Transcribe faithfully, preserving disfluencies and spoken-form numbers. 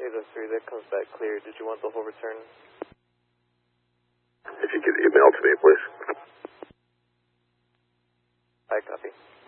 eight oh three, that comes back clear. Did you want the whole return? If you could email to me, please. I copy.